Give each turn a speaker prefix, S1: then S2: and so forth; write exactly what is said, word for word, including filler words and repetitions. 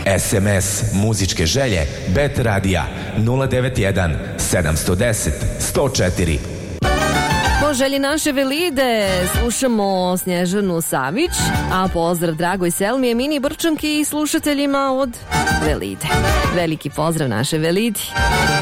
S1: S M S muzičke želje Bet Radija nula devet jedan sedam jedan nula sto četiri.
S2: Po želji naše Velide slušamo Snježanu Savić, a pozdrav dragoj Selmi, Emini Brčanki i slušateljima od Velide. Veliki pozdrav naše Velidi.